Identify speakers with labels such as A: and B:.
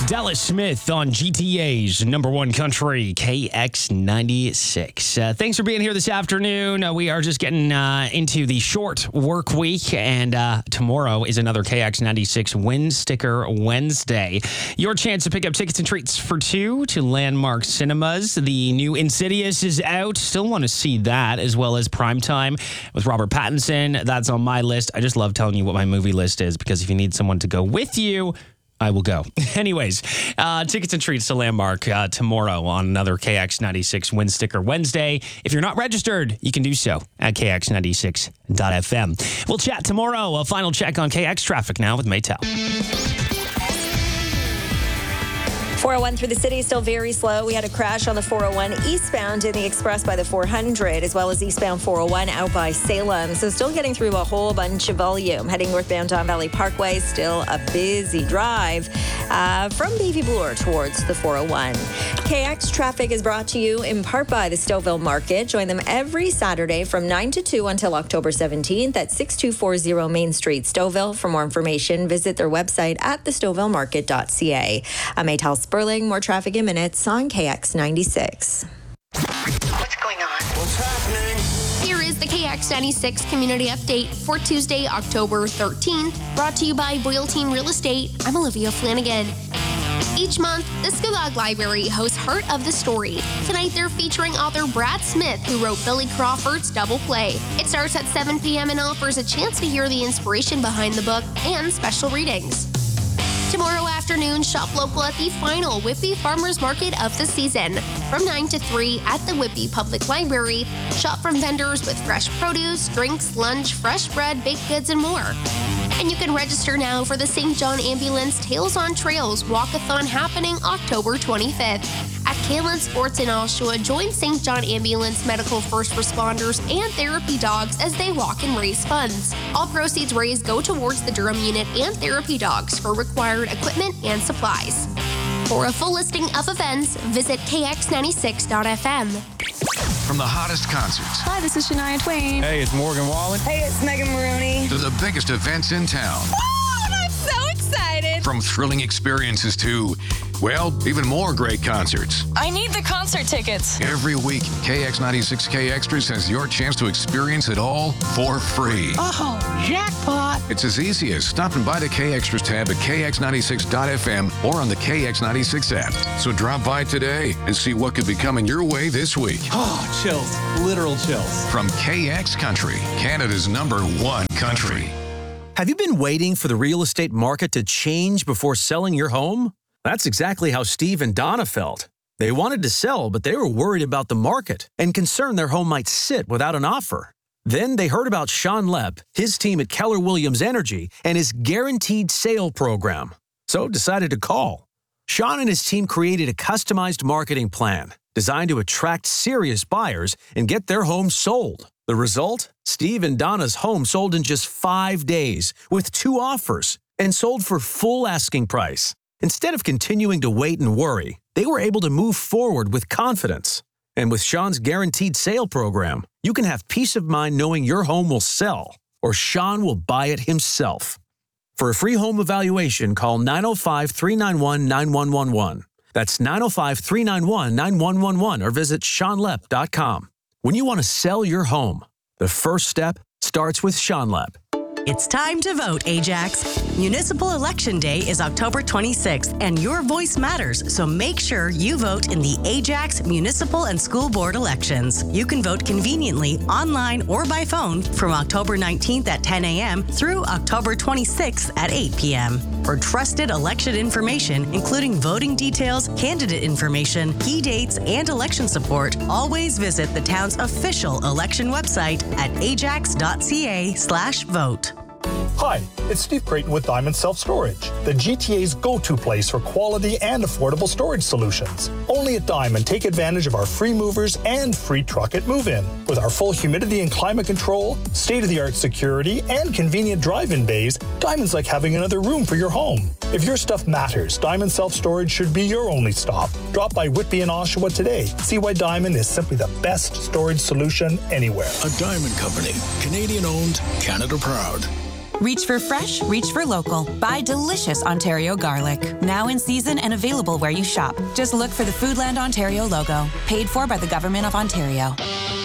A: Dallas Smith on GTA's number one country, KX96. Thanks for being here this afternoon. We are just getting into the short work week, and tomorrow is another KX96 Win Sticker Wednesday. Your chance to pick up tickets and treats for two to Landmark Cinemas. The new Insidious is out. Still want to see that, as well as Primetime with Robert Pattinson. That's on my list. I just love telling you what my movie list is, because if you need someone to go with you, I will go. Anyways, tickets and treats to Landmark tomorrow on another KX96 Win Sticker Wednesday. If you're not registered, you can do so at KX96.fm. We'll chat tomorrow. A final check on KX traffic now with Maytel.
B: 401 through the city still very slow. We had a crash on the 401 eastbound in the Express by the 400, as well as eastbound 401 out by Salem. So still getting through a whole bunch of volume. Heading northbound Don Valley Parkway, still a busy drive from Davie Bloor towards the 401. KX traffic is brought to you in part by the Stouffville Market. Join them every Saturday from 9 to 2 until October 17th at 6240 Main Street, Stouffville. For more information, visit their website at thestouffvillemarket.ca. I'm Maytel Sperling. More traffic in minutes on KX96.
C: What's going on?
D: What's happening?
E: Here is the KX96 Community Update for Tuesday, October 13th, brought to you by Boyle Team Real Estate. I'm Olivia Flanagan. Each month, the Skilog Library hosts Heart of the Story. Tonight, they're featuring author Brad Smith, who wrote Billy Crawford's Double Play. It starts at 7 p.m. and offers a chance to hear the inspiration behind the book and special readings. Tomorrow afternoon, shop local at the final Whitby Farmers Market of the season. From 9 to 3 at the Whitby Public Library, shop from vendors with fresh produce, drinks, lunch, fresh bread, baked goods, and more. And you can register now for the St. John Ambulance Tales on Trails Walkathon happening October 25th. At Kalen Sports in Oshawa, join St. John Ambulance medical first responders and therapy dogs as they walk and raise funds. All proceeds raised go towards the Durham Unit and therapy dogs for required equipment and supplies. For a full listing of events, visit KX96.fm.
F: From the hottest concerts.
G: Hi, this is Shania Twain.
D: Hey, it's Morgan Wallen.
B: Hey, it's Megan Maroney.
F: To the biggest events in town.
G: Oh, I'm so excited.
F: From thrilling experiences to, well, even more great concerts.
G: I need the concert tickets.
F: Every week, KX96K Extras has your chance to experience it all for free.
H: Oh, jackpot.
F: It's as easy as stopping by the K Extras tab at KX96.fm or on the KX96 app. So drop by today and see what could be coming your way this week.
H: Oh, chills. Literal chills.
F: From KX Country, Canada's #1 country.
I: Have you been waiting for the real estate market to change before selling your home? That's exactly how Steve and Donna felt. They wanted to sell, but they were worried about the market and concerned their home might sit without an offer. Then they heard about Sean Lepp, his team at Keller Williams Energy, and his guaranteed sale program. So decided to call. Sean and his team created a customized marketing plan designed to attract serious buyers and get their home sold. The result? Steve and Donna's home sold in just 5 days with 2 offers and sold for full asking price. Instead of continuing to wait and worry, they were able to move forward with confidence. And with Sean's guaranteed sale program, you can have peace of mind knowing your home will sell, or Sean will buy it himself. For a free home evaluation, call 905-391-9111. That's 905-391-9111, or visit SeanLepp.com. When you want to sell your home, the first step starts with Sean Lepp.
J: It's time to vote, Ajax. Municipal Election Day is October 26th, and your voice matters, so make sure you vote in the Ajax Municipal and School Board elections. You can vote conveniently online or by phone from October 19th at 10 a.m. through October 26th at 8 p.m. For trusted election information, including voting details, candidate information, key dates, and election support, always visit the town's official election website at ajax.ca/vote.
K: Hi, it's Steve Creighton with Diamond Self Storage, the GTA's go-to place for quality and affordable storage solutions. Only at Diamond, take advantage of our free movers and free truck at move-in. With our full humidity and climate control, state-of-the-art security, and convenient drive-in bays, Diamond's like having another room for your home. If your stuff matters, Diamond Self Storage should be your only stop. Drop by Whitby and Oshawa today. See why Diamond is simply the best storage solution anywhere.
D: A Diamond Company, Canadian owned, Canada proud. Reach for fresh, reach for local. Buy delicious Ontario garlic. Now in season and available where you shop. Just look for the Foodland Ontario logo. Paid for by the Government of Ontario.